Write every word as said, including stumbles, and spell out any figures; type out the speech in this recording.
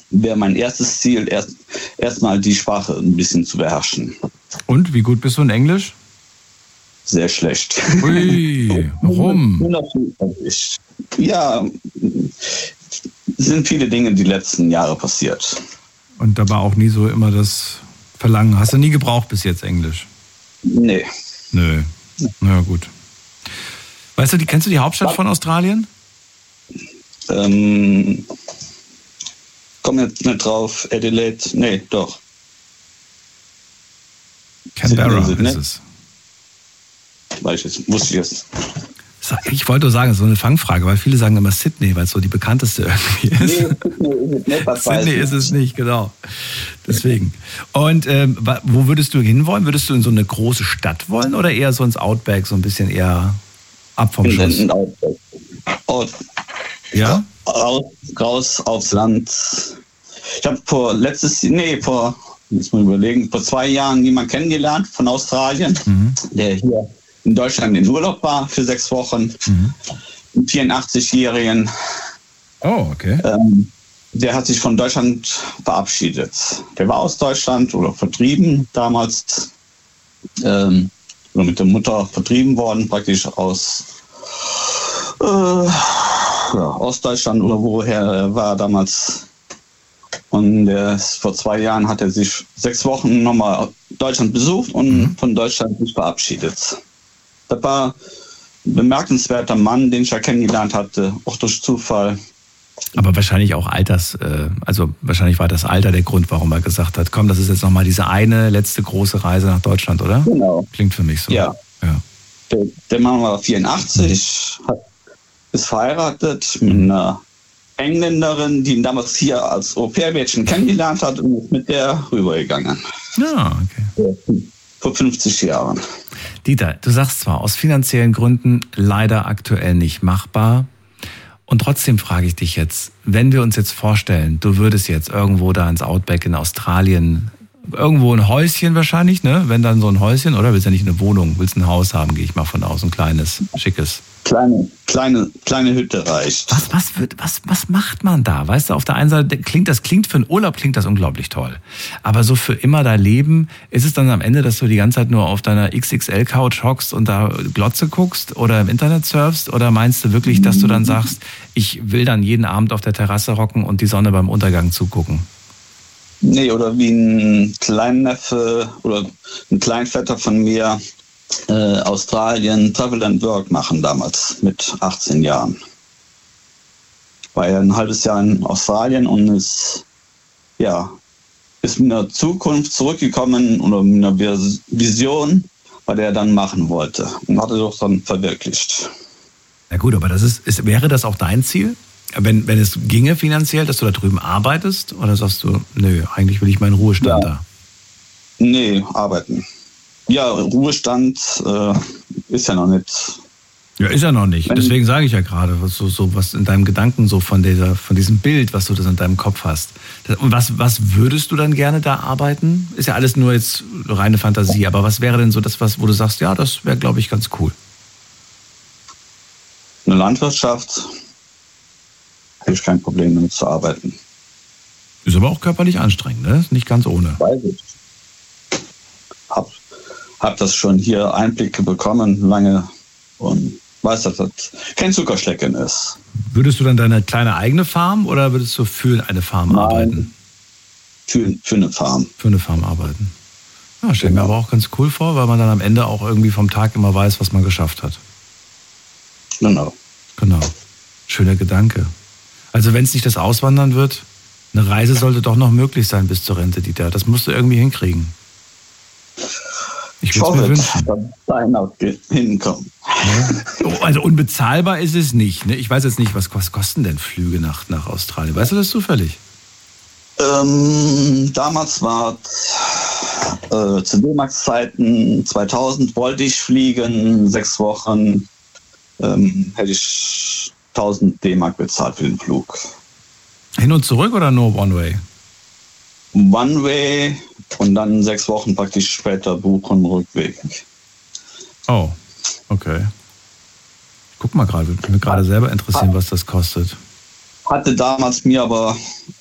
wäre mein erstes Ziel, erst erstmal die Sprache ein bisschen zu beherrschen. Und, wie gut bist du in Englisch? Sehr schlecht. Ui, warum? Ja, es sind viele Dinge die letzten Jahre passiert. Und da war auch nie so immer das Verlangen. Hast du nie gebraucht bis jetzt Englisch? Nee. Nö. Na ja, gut. Weißt du, die, kennst du die Hauptstadt von Australien? Ähm, komm jetzt nicht drauf. Adelaide? Nee, doch. Canberra ist es. Weiß ich jetzt, wusste ich jetzt. Ich wollte nur sagen, so eine Fangfrage, weil viele sagen immer Sydney, weil es so die bekannteste irgendwie ist. Nee, Sydney, Sydney ist es nicht, genau. Deswegen. Und ähm, wo würdest du hinwollen? Würdest du in so eine große Stadt wollen oder eher so ins Outback, so ein bisschen eher ab vom Schuss? In Outback. Out. Ja? Raus, raus aufs Land. Ich habe vor letztes, nee, vor, muss man überlegen, vor zwei Jahren jemanden kennengelernt von Australien, mhm. der hier in Deutschland in Urlaub war für sechs Wochen. Mhm. Einen vierundachtzig-Jährigen. Oh, okay. Ähm, der hat sich von Deutschland verabschiedet. Der war aus Deutschland oder vertrieben damals. Ähm, oder mit der Mutter vertrieben worden, praktisch aus äh, ja, Ostdeutschland oder woher er war damals. Und der, vor zwei Jahren hat er sich sechs Wochen nochmal Deutschland besucht und mhm. von Deutschland sich verabschiedet. Das war ein bemerkenswerter Mann, den ich ja kennengelernt hatte, auch durch Zufall. Aber wahrscheinlich auch Alters, also wahrscheinlich war das Alter der Grund, warum er gesagt hat, komm, das ist jetzt nochmal diese eine letzte große Reise nach Deutschland, oder? Genau. Klingt für mich so. Ja. ja. Der, der Mann war vierundachtzig, mhm. hat, ist verheiratet mit einer Engländerin, die ihn damals hier als Au-pair-Mädchen kennengelernt hat und ist mit der rübergegangen. Ja, okay. Vor fünfzig Jahren. Dieter, du sagst zwar, aus finanziellen Gründen leider aktuell nicht machbar. Und trotzdem frage ich dich jetzt, wenn wir uns jetzt vorstellen, du würdest jetzt irgendwo da ins Outback in Australien, irgendwo ein Häuschen wahrscheinlich, ne? Wenn dann so ein Häuschen, oder willst du ja nicht eine Wohnung, willst ein Haus haben, gehe ich mal von aus, ein kleines, schickes. Kleine, kleine, kleine Hütte reicht. Was, was, wird, was, was macht man da? Weißt du, auf der einen Seite klingt das, klingt für einen Urlaub klingt das unglaublich toll. Aber so für immer dein Leben, ist es dann am Ende, dass du die ganze Zeit nur auf deiner X X L-Couch hockst und da Glotze guckst oder im Internet surfst? Oder meinst du wirklich, dass du dann sagst, ich will dann jeden Abend auf der Terrasse hocken und die Sonne beim Untergang zugucken? Nee, oder wie ein Kleinneffe oder ein Kleinvetter von mir, Äh, Australien Travel and Work machen damals mit achtzehn Jahren. War ja ein halbes Jahr in Australien und ist, ja, ist mit einer Zukunft zurückgekommen oder mit einer Vision, was er dann machen wollte und hat es auch dann verwirklicht. Na gut, aber das ist, ist, wäre das auch dein Ziel? Wenn, wenn es ginge finanziell, dass du da drüben arbeitest? Oder sagst du, nö, eigentlich will ich meinen Ruhestand ja. da? Nee, arbeiten. Ja, Ruhestand äh, ist ja noch nicht. Ja, ist ja noch nicht. Deswegen sage ich ja gerade, was so, so was in deinem Gedanken so von dieser, von diesem Bild, was du das in deinem Kopf hast. Und was, was würdest du dann gerne da arbeiten? Ist ja alles nur jetzt reine Fantasie, aber was wäre denn so das, was, wo du sagst, ja, das wäre, glaube ich, ganz cool? Eine Landwirtschaft, hätte ich kein Problem damit zu arbeiten. Ist aber auch körperlich anstrengend, ne? Ist nicht ganz ohne. Weiß ich. Hab Hab das schon hier Einblicke bekommen, lange, und weiß, dass das kein Zuckerschlecken ist. Würdest du dann deine kleine eigene Farm oder würdest du für eine Farm Nein, arbeiten? Für, für eine Farm. Für eine Farm arbeiten. Ja, stell mir aber auch ganz cool vor, weil man dann am Ende auch irgendwie vom Tag immer weiß, was man geschafft hat. Genau. Genau. Schöner Gedanke. Also wenn es nicht das Auswandern wird, eine Reise sollte doch noch möglich sein bis zur Rente, Dieter. Das musst du irgendwie hinkriegen. Ich würde es mir wünschen. Dass hinkommen. Ja. Also unbezahlbar ist es nicht. Ne? Ich weiß jetzt nicht, was, was kosten denn Flüge nach, nach Australien? Weißt du das zufällig? Ähm, damals war äh, zu D-Max-Zeiten zweitausend wollte ich fliegen, sechs Wochen ähm, hätte ich tausend D-Mark bezahlt für den Flug. Hin und zurück oder nur One-Way? One-Way und dann sechs Wochen praktisch später buchen, Rückweg. Oh, okay. Guck mal gerade, würde mich gerade selber interessieren, was das kostet. Hatte damals mir aber